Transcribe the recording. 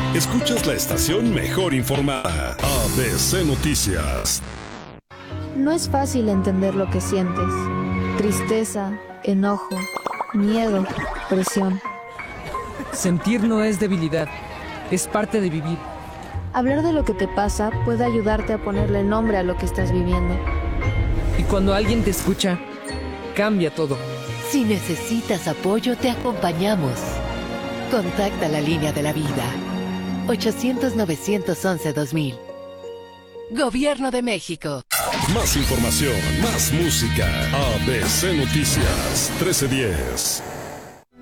Escuchas la estación mejor informada, ABC Noticias. No es fácil entender lo que sientes. Tristeza, enojo, miedo, presión. Sentir no es debilidad, es parte de vivir. Hablar de lo que te pasa puede ayudarte a ponerle nombre a lo que estás viviendo. Y cuando alguien te escucha, cambia todo. Si necesitas apoyo, te acompañamos. Contacta la línea de la vida. 800-911-2000. Gobierno de México. Más información, más música. ABC Noticias 1310.